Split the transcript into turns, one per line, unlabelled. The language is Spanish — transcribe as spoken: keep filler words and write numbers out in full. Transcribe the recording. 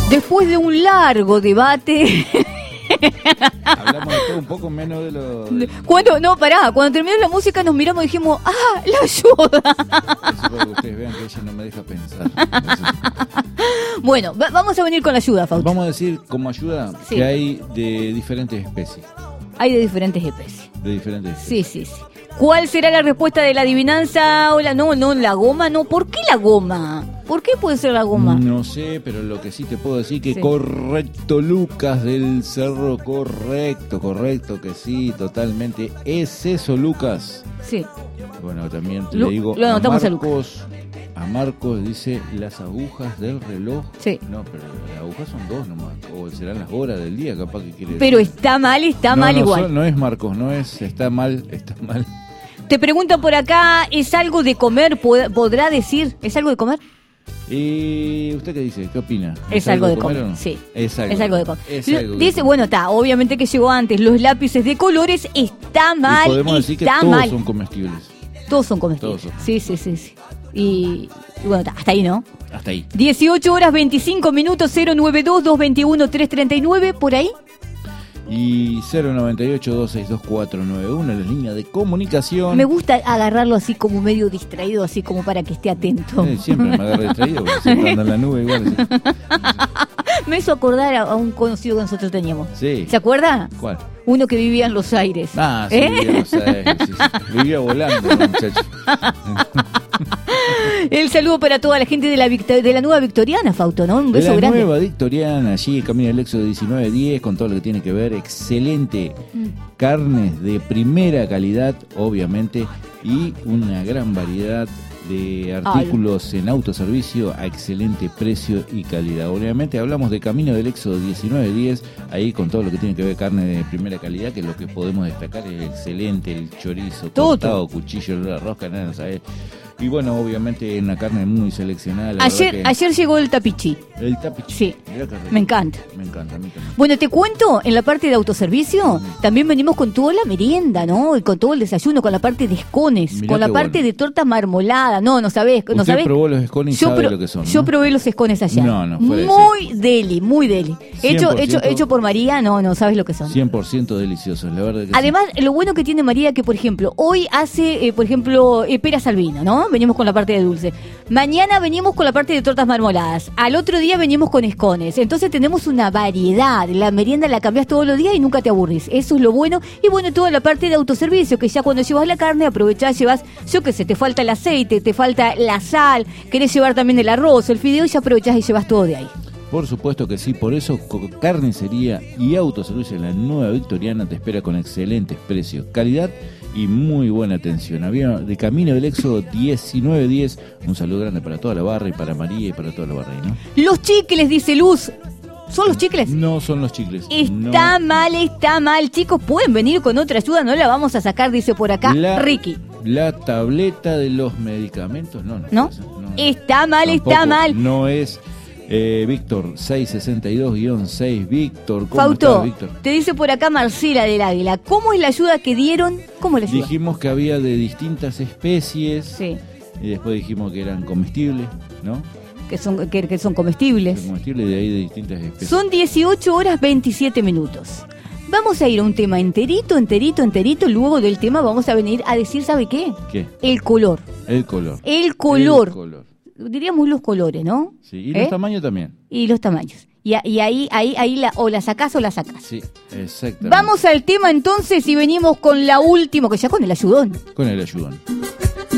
Después de un largo debate...
Hablamos de todo un poco menos de lo... De...
Cuando, no, pará, cuando terminó la música nos miramos y dijimos, ¡ah, la ayuda!
Eso para que ustedes vean que ella no me deja pensar. Entonces...
Bueno, va, vamos a venir con la ayuda, Fausto.
Vamos a decir como ayuda sí. que hay de diferentes especies.
Hay de diferentes especies.
De diferentes especies.
Sí, sí, sí. ¿Cuál será la respuesta de la adivinanza? Hola, no, no, la goma, no. ¿Por qué la goma? ¿Por qué puede ser la goma?
No sé, pero lo que sí te puedo decir que
sí.
correcto, Lucas del Cerro, correcto, correcto, que sí, totalmente. ¿Es eso, Lucas?
Sí.
Bueno, también te
Lo,
le digo
lo
a
Marcos,
a Lucas. A Marcos dice las agujas del reloj.
Sí.
No, pero las agujas son dos nomás. O serán las horas del día, capaz que quiere decir.
Pero está mal, está
no,
mal
no,
igual.
So, no es Marcos, no es, está mal, está mal.
Te preguntan por acá, ¿es algo de comer? ¿Podrá decir? ¿Es algo de comer?
¿Y usted qué dice? ¿Qué opina?
¿Es, ¿Es algo, algo de comer? comer o no? Sí.
Es algo,
es algo de comer.
Es algo
dice,
de
bueno, está, obviamente que llegó antes. Los lápices de colores está mal.
Y podemos decir que todos
mal.
son comestibles.
Todos son comestibles.
Todos son.
Sí, sí, sí, sí. Y, y bueno, hasta ahí, ¿no?
Hasta ahí.
dieciocho horas veinticinco minutos, cero nueve dos, dos dos uno, tres tres nueve, por ahí.
Y cero noventa y ocho, dos seis dos, cuatro nueve uno, la línea de comunicación.
Me gusta agarrarlo así como medio distraído, así como para que esté atento.
Eh, siempre me agarro distraído porque siempre ando en la nube igual. Así.
Me hizo acordar a, a un conocido que nosotros teníamos.
Sí.
¿Se acuerda?
¿Cuál?
Uno que vivía en Los Aires.
Ah, sí,
¿Eh?
vivía en Los Aires. Sí, sí. Vivía volando, el muchacho.
El saludo para toda la gente de la, Victor- de la Nueva Victoriana, Fausto, ¿no? Un beso
de la
grande.
Nueva Victoriana, allí camino del Éxodo diecinueve diez, con todo lo que tiene que ver. Excelente. Mm. Carnes de primera calidad, obviamente, y una gran variedad de artículos Ay. en autoservicio a excelente precio y calidad. Obviamente hablamos de Camino del Éxodo diecinueve diez, ahí con todo lo que tiene que ver carne de primera calidad, que lo que podemos destacar es excelente, el chorizo, todo, cortado, cuchillo, la rosca, nada, ¿sabes? Y bueno, obviamente una carne muy seleccionada. La
ayer,
que...
ayer llegó el tapichi.
El tapichi.
Sí, me encanta.
Me encanta, a mí también.
Bueno, te cuento, en la parte de autoservicio, mm. también venimos con toda la merienda, ¿no? Y con todo el desayuno, con la parte de escones, Mirá con la parte bueno. de torta marmolada. No, no sabés. No
Usted
sabés.
probó los escones y
yo
sabe
pro-
lo que son, ¿no?
Yo probé los escones allá.
No, no, fue
Muy deli, muy deli. Hecho, hecho, hecho por María, no, no sabes lo que son.
cien por ciento deliciosos, la verdad que
Además,
sí.
lo bueno que tiene María que, por ejemplo, hoy hace, eh, por ejemplo, eh, pera salvina, ¿no? Venimos con la parte de dulce. Mañana venimos con la parte de tortas marmoladas. Al otro día venimos con escones. Entonces tenemos una variedad. La merienda la cambias todos los días y nunca te aburrís. Eso es lo bueno. Y bueno, toda la parte de autoservicio, que ya cuando llevas la carne, aprovechás, llevas, yo qué sé, te falta el aceite, te falta la sal, querés llevar también el arroz, el fideo, y ya aprovechás y llevas todo de ahí.
Por supuesto que sí, por eso Carnicería y Autoservicio en la Nueva Victoriana te espera con excelentes precios, calidad y muy buena atención. Había de Camino del Éxodo diecinueve diez, un saludo grande para toda la barra y para María y para toda la barra, ¿no?
Los chicles, dice Luz. ¿Son los chicles?
No son los chicles.
Está
no.
mal, está mal. Chicos, pueden venir con otra ayuda, no la vamos a sacar, dice por acá
la,
Ricky.
La tableta de los medicamentos, no, no.
¿No? no está mal,
tampoco,
está mal.
No es... Eh, Víctor, seiscientos sesenta y dos guión seis, Víctor, ¿cómo
Fauto,
estás, Víctor?
Te dice por acá Marcela del Águila, ¿cómo es la ayuda que dieron? ¿Cómo la ayuda?
Dijimos que había de distintas especies,
sí.
Y después dijimos que eran comestibles, ¿no?
Que son, que, que son comestibles.
Son comestibles, de ahí de distintas especies.
Son dieciocho horas veintisiete minutos. Vamos a ir a un tema enterito, enterito, enterito. Luego del tema vamos a venir a decir, ¿sabe qué?
¿Qué?
El color.
El color.
El color.
El color.
Diríamos los colores, ¿no?
Sí, y
¿Eh?
los tamaños también.
Y los tamaños. Y, y ahí, ahí, ahí la, o la sacás o la sacás.
Sí, exactamente.
Vamos al tema entonces y venimos con la última, que ya con el ayudón.
Con el ayudón.